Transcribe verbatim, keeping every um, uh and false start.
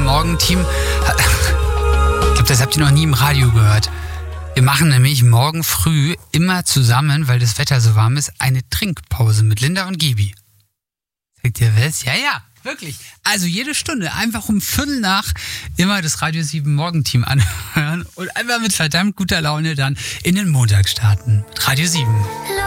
Morgenteam. Ich glaube, das habt ihr noch nie im Radio gehört. Wir machen nämlich morgen früh immer zusammen, weil das Wetter so warm ist, eine Trinkpause mit Linda und Gibi. Sagt ihr was? Ja, ja, wirklich. Also jede Stunde einfach um Viertel nach immer das Radio sieben Morgenteam anhören und einfach mit verdammt guter Laune dann in den Montag starten. Mit Radio sieben.